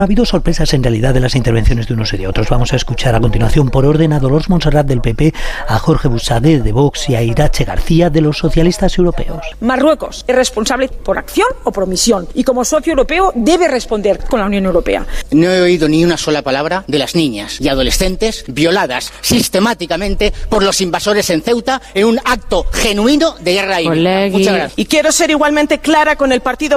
Ha habido sorpresas en realidad de las intervenciones de unos y de otros. Vamos a escuchar a continuación por orden a Dolors Montserrat del PP, a Jorge Buxadé de Vox y a Irache García de los socialistas europeos. Marruecos es responsable por acción o por omisión y como socio europeo debe responder con la Unión Europea. No he oído ni una sola palabra de las niñas y adolescentes violadas sistemáticamente por los invasores en Ceuta en un acto genuino de guerra híbrida. Muchas gracias. Y quiero ser igualmente clara con el partido